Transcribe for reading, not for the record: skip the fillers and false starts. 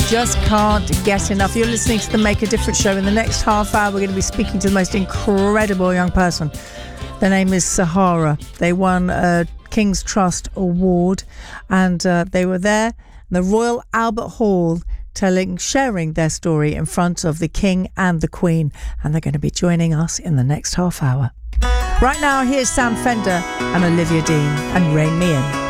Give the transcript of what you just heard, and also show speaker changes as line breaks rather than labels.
just can't get enough. You're listening to the Make a Difference show. In the next half hour, we're going to be speaking to the most incredible young person. Their name is Sahara. They won a King's Trust Award, and they were there in the Royal Albert Hall sharing their story in front of the King and the Queen, and they're going to be joining us in the next half hour. Right now, here's Sam Fender and Olivia Dean and Rain Me In.